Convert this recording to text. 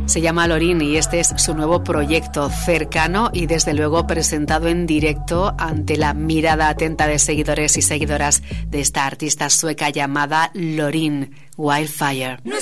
Se llama Loreen y este es su nuevo proyecto, cercano y desde luego presentado en directo ante la mirada atenta de seguidores y seguidoras de esta artista sueca llamada Loreen. Wildfire.